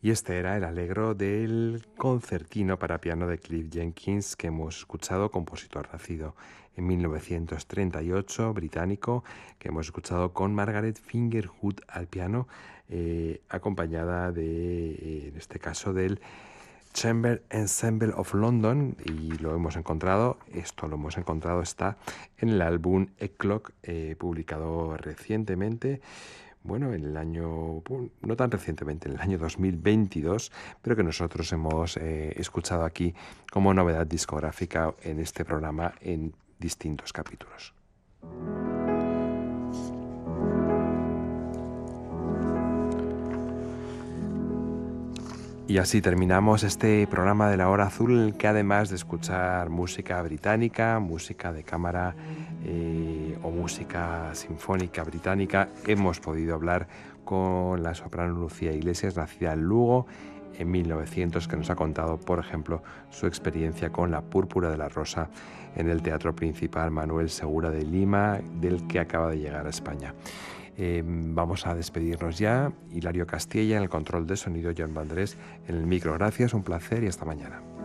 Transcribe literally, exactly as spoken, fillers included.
Y este era el Allegro del concertino para piano de Cliff Jenkins que hemos escuchado, compositor nacido en mil novecientos treinta y ocho, británico, que hemos escuchado con Margaret Fingerhut al piano, eh, acompañada de, eh, en este caso, del Chamber Ensemble of London, y lo hemos encontrado, esto lo hemos encontrado, está en el álbum Eclock, eh, publicado recientemente, bueno, en el año, no tan recientemente, en el año dos mil veintidós, pero que nosotros hemos eh, escuchado aquí como novedad discográfica en este programa en distintos capítulos. Y así terminamos este programa de la Hora Azul, que además de escuchar música británica, música de cámara eh, o música sinfónica británica, hemos podido hablar con la soprano Lucía Iglesias, nacida en Lugo en mil novecientos, que nos ha contado, por ejemplo, su experiencia con La Púrpura de la Rosa en el Teatro Principal Manuel Segura de Lima, del que acaba de llegar a España. Eh, vamos a despedirnos ya. Hilario Castilla en el control de sonido, Joan Vandrés en el micro. Gracias, un placer y hasta mañana.